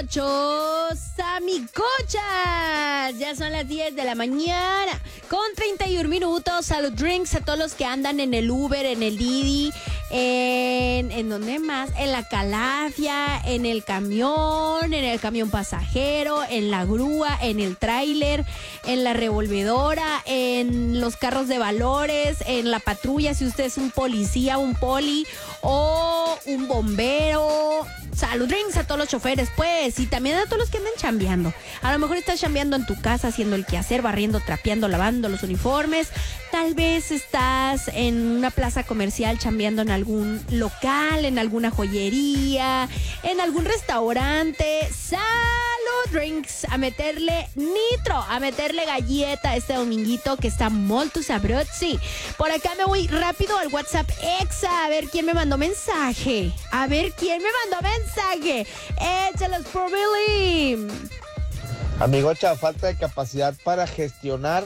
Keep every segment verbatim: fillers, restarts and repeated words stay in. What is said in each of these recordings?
ocho, Samicochas. Ya son las diez de la mañana con treinta y un minutos. Salud drinks a todos los que andan en el Uber, en el Didi, en, ¿en dónde más? En la Calafia, en el camión, en el camión pasajero, en la grúa, en el tráiler, en la revolvedora, en los carros de valores, en la patrulla, si usted es un policía, un poli o un bombero. Salud drinks a todos los choferes, pues, y también a todos los que andan chambeando. A lo mejor estás chambeando en tu casa, haciendo el quehacer, barriendo, trapeando, lavando los uniformes. Tal vez estás en una plaza comercial chambeando en algún local, en alguna joyería, en algún restaurante. Salud drinks, a meterle nitro, a meterle galleta este dominguito que está molto sabroso. Por acá me voy rápido al WhatsApp Exa, a ver quién me mandó mensaje. A ver quién me mandó mensaje. Échalos por Billy. Amigocha, falta de capacidad para gestionar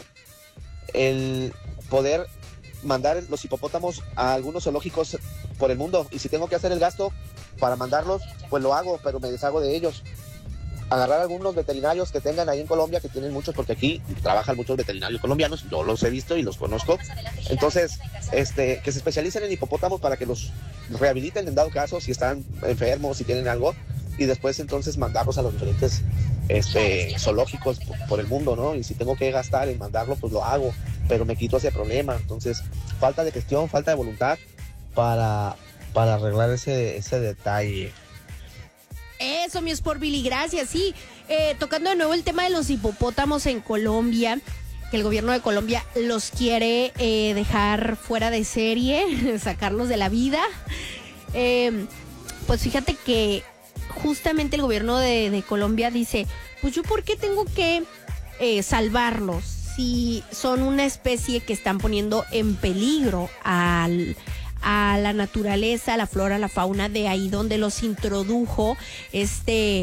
el poder mandar los hipopótamos a algunos zoológicos por el mundo. Y si tengo que hacer el gasto para mandarlos, pues lo hago, pero me deshago de ellos. Agarrar algunos veterinarios que tengan ahí en Colombia, que tienen muchos, porque aquí trabajan muchos veterinarios colombianos, yo los he visto y los conozco. Entonces, este, que se especialicen en hipopótamos para que los rehabiliten en dado caso, si están enfermos, si tienen algo, y después entonces mandarlos a los diferentes este, zoológicos por, por el mundo, ¿no? Y si tengo que gastar en mandarlo, pues lo hago, pero me quito ese problema. Entonces, falta de gestión, falta de voluntad para, para arreglar ese, ese detalle. Eso, mi Sport Billy, gracias. Sí, eh, tocando de nuevo el tema de los hipopótamos en Colombia, que el gobierno de Colombia los quiere eh, dejar fuera de serie, sacarlos de la vida. Eh, pues fíjate que justamente el gobierno de, de Colombia dice, pues yo por qué tengo que eh, salvarlos si son una especie que están poniendo en peligro al... a la naturaleza, a la flora, a la fauna de ahí donde los introdujo este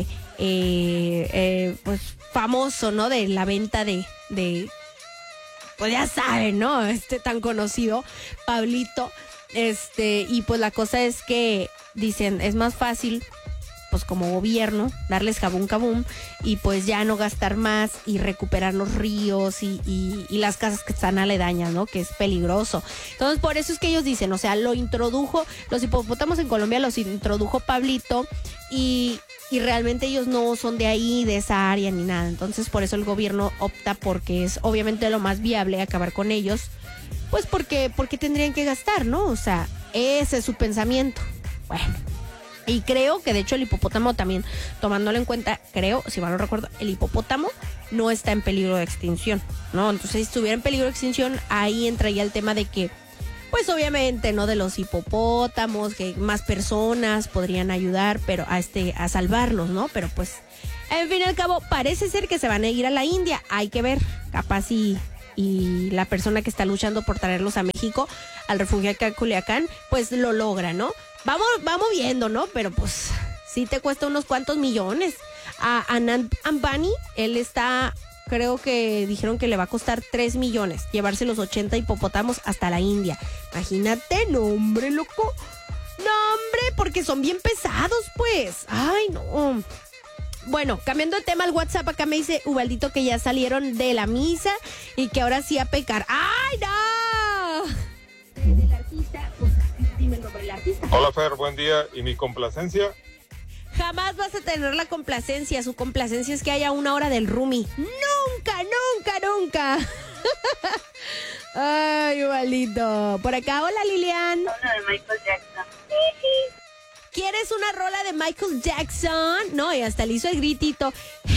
eh, eh, pues famoso, ¿no? De la venta de, de pues ya saben, ¿no? Este tan conocido Pablito. Este, y pues la cosa es que dicen, es más fácil, pues como gobierno, darles cabum cabum y pues ya no gastar más y recuperar los ríos y, y, y las casas que están aledañas, ¿no? Que es peligroso. Entonces, por eso es que ellos dicen, o sea, lo introdujo, los hipopótamos en Colombia los introdujo Pablito y, y realmente ellos no son de ahí, de esa área ni nada. Entonces, por eso el gobierno opta porque es obviamente lo más viable acabar con ellos, pues porque, porque tendrían que gastar, ¿no? O sea, ese es su pensamiento. Bueno. Y creo que de hecho el hipopótamo también, tomándolo en cuenta, creo, si mal no recuerdo, el hipopótamo no está en peligro de extinción, ¿no? Entonces, si estuviera en peligro de extinción, ahí entraría el tema de que, pues obviamente, ¿no? De los hipopótamos, que más personas podrían ayudar, pero a este, a salvarlos, ¿no? Pero pues, en fin y al cabo, parece ser que se van a ir a la India, hay que ver, capaz y... y la persona que está luchando por traerlos a México, al refugio acá en Culiacán, pues lo logra, ¿no? Vamos, vamos viendo, ¿no? Pero pues sí te cuesta unos cuantos millones. A Anand Ambani, él está, creo que dijeron que le va a costar tres millones llevarse los ochenta hipopótamos hasta la India. Imagínate, no hombre, loco. No hombre, porque son bien pesados, pues. Ay, no. Bueno, cambiando de tema al WhatsApp, acá me dice Ubaldito que ya salieron de la misa y que ahora sí a pecar. ¡Ay, no! Del artista, pues dime el nombre del artista. Hola, Fer, buen día. ¿Y mi complacencia? Jamás vas a tener la complacencia. Su complacencia es que haya una hora del roomie. ¡Nunca, nunca, nunca! Ay, Ubaldito. Por acá, hola, Lilian. Hola, de Michael Jackson. ¿Quieres una rola de Michael Jackson? No, y hasta le hizo el gritito.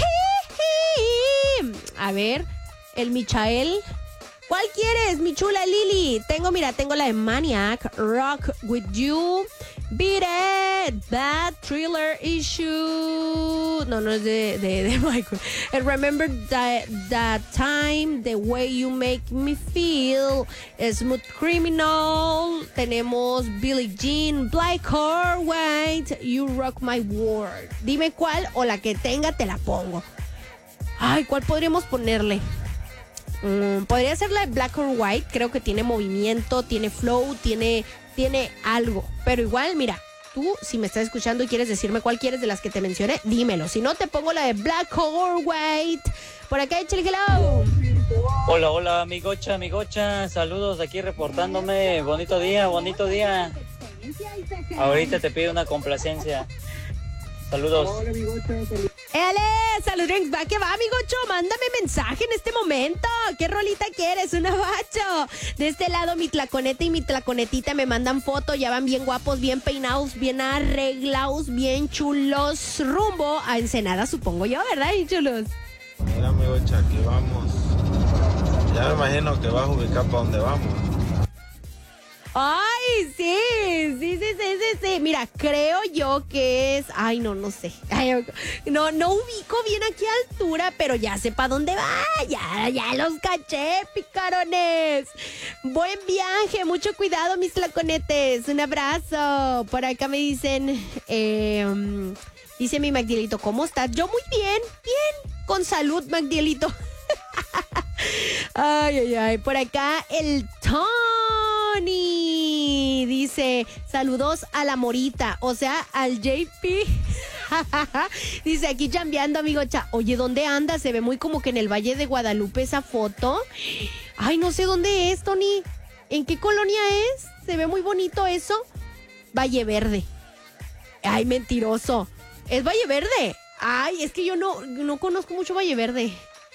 A ver, el Michael. ¿Cuál quieres, mi chula Lili? Tengo, mira, tengo la de Maniac, Rock With You, Beat It, Bad Thriller Issue. No, no es de, de, de Michael. And Remember that, that Time, The Way You Make Me Feel, Smooth Criminal. Tenemos Billie Jean, Black or White, You Rock My World. Dime cuál o la que tenga te la pongo. Ay, ¿cuál podríamos ponerle? Mm, podría ser la de Black or White. Creo que tiene movimiento, tiene flow, tiene, tiene algo. Pero igual, mira, tú, si me estás escuchando y quieres decirme cuál quieres de las que te mencioné, dímelo. Si no, te pongo la de Black or White. Por acá, échale hello. Hola, hola, amigocha, amigocha. Saludos aquí reportándome. Bonito día, bonito día. Ahorita te pido una complacencia. Saludos. ¡Ele! ¡Salud, drinks! ¡Va que va, amigocho! Mándame mensaje en este momento. ¿Qué rolita quieres? Un abacho. De este lado, mi tlaconeta y mi tlaconetita me mandan foto. Ya van bien guapos, bien peinados, bien arreglados, bien chulos. Rumbo a Ensenada, supongo yo, ¿verdad, bien chulos? Mira, amigocha, aquí vamos. Ya me imagino que vas a ubicar para dónde vamos. Ay, sí, sí, sí, sí, sí, sí. Mira, creo yo que es... Ay, no, no sé. Ay, no, no ubico bien aquí a altura, pero ya sé para dónde va. Ya, ya los caché, picarones. Buen viaje, mucho cuidado, mis tlaconetes. Un abrazo. Por acá me dicen... Eh, dice mi Magdielito, ¿cómo estás? Yo muy bien, bien. Con salud, Magdielito. Ay, ay, ay. Por acá el Tony dice, saludos a la Morita, o sea, al J P. Dice, aquí chambeando, amigocha. Oye, ¿dónde anda? Se ve muy como que en el Valle de Guadalupe esa foto. Ay, no sé dónde es, Tony. ¿En qué colonia es? Se ve muy bonito eso. Valle Verde. Ay, mentiroso. ¿Es Valle Verde? Ay, es que yo no, no conozco mucho Valle Verde.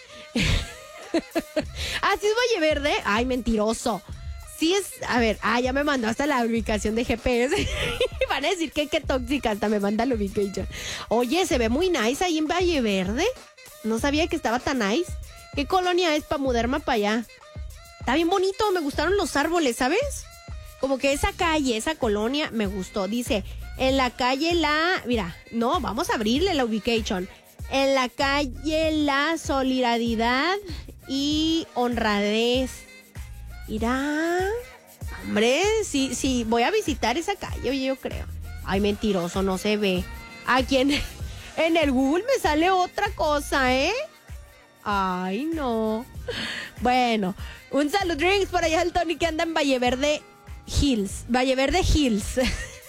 Ah, ¿sí es Valle Verde? Ay, mentiroso. Sí es, a ver, ah, ya me mandó hasta la ubicación de G P S. Van a decir que qué tóxica, hasta me manda la ubicación. Oye, se ve muy nice ahí en Valle Verde. No sabía que estaba tan nice. ¿Qué colonia es para mudarme para allá? Está bien bonito, me gustaron los árboles, ¿sabes? Como que esa calle, esa colonia me gustó. Dice, en la calle la... Mira, no, vamos a abrirle la ubicación. En la calle La Solidaridad y Honradez. Mira, hombre, sí, sí, voy a visitar esa calle, oye, yo creo. Ay, mentiroso, no se ve. Aquí en, en el Google me sale otra cosa, ¿eh? Ay, no. Bueno, un salud drinks por allá al Tony que anda en Valle Verde Hills. Valle Verde Hills.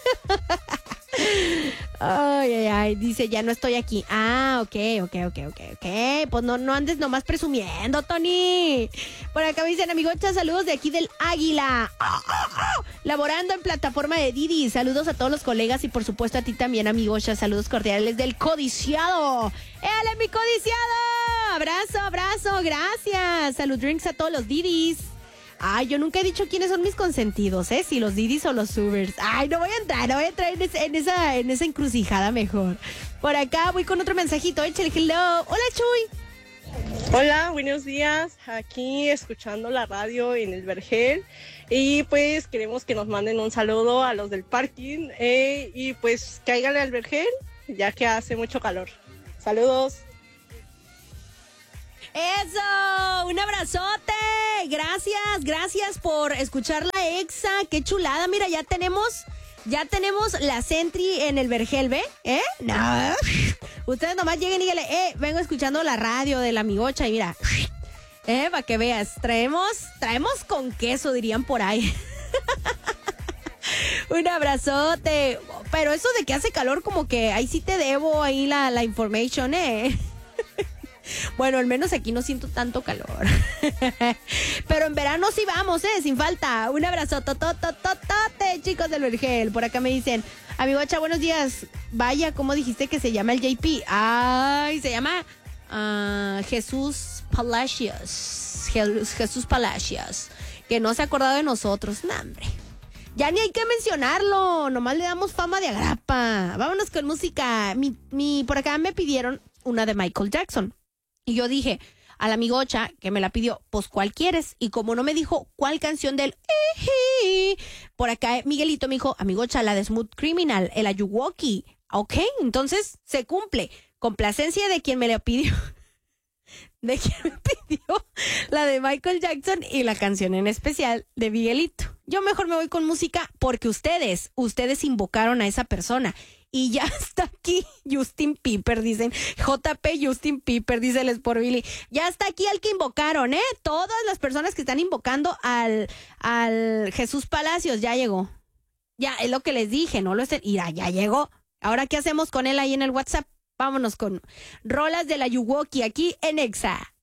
Ay, ay, ay, dice, ya no estoy aquí. Ah, ok, ok, ok, ok, ok. Pues no, no andes nomás presumiendo, Tony. Por acá me dicen, amigocha, saludos de aquí del Águila. Laborando en plataforma de Didi. Saludos a todos los colegas y por supuesto a ti también, amigocha. Saludos cordiales del Codiciado. ¡Éale, mi Codiciado! Abrazo, abrazo, gracias. Salud drinks a todos los Didis. Ay, yo nunca he dicho quiénes son mis consentidos, ¿eh? Si los Didis o los Ubers. Ay, no voy a entrar, no voy a entrar en, ese, en, esa, en esa encrucijada mejor. Por acá voy con otro mensajito. Échale hello. Hola, Chuy. Hola, buenos días. Aquí escuchando la radio en el Vergel. Y pues queremos que nos manden un saludo a los del parking. Eh, y pues cáiganle al Vergel, ya que hace mucho calor. Saludos. ¡Eso! ¡Un abrazote! Gracias, gracias por escuchar la Exa. ¡Qué chulada! Mira, ya tenemos, ya tenemos la Sentry en el Vergel, ¿ve? ¿Eh? No. Ustedes nomás lleguen y díganle, eh, vengo escuchando la radio de la amigocha y mira, eh, para que veas, traemos, traemos con queso, dirían por ahí. Un abrazote. Pero eso de que hace calor, como que ahí sí te debo ahí la, la information, ¿eh? Bueno, al menos aquí no siento tanto calor. Pero en verano sí vamos, ¿eh? Sin falta. Un abrazo, tototototote, chicos del Vergel. Por acá me dicen, amigocha, buenos días. Vaya, ¿cómo dijiste que se llama el J P? Ay, se llama uh, Jesús Palacios. Je- Jesús Palacios. Que no se ha acordado de nosotros. Nah, hombre. Ya ni hay que mencionarlo. Nomás le damos fama de agrapa. Vámonos con música. Mi, mi, por acá me pidieron una de Michael Jackson. Y yo dije a la amigocha que me la pidió, pues ¿cuál quieres? Y como no me dijo cuál canción del por acá Miguelito me dijo, amigocha, la de Smooth Criminal, el Ayuwoki. Ok, entonces se cumple. Complacencia de quien me la pidió. De quien me pidió la de Michael Jackson y la canción en especial de Miguelito. Yo mejor me voy con música porque ustedes, ustedes invocaron a esa persona. Y ya está aquí Justin Bieber, dicen. J P Justin Bieber, dice el Sport Billy. Ya está aquí el que invocaron, ¿eh? Todas las personas que están invocando al, al Jesús Palacios, ya llegó. Ya, es lo que les dije, no lo estén. Mira, ya llegó. Ahora, ¿qué hacemos con él ahí en el WhatsApp? Vámonos con rolas de la Yuwoki aquí en Exa.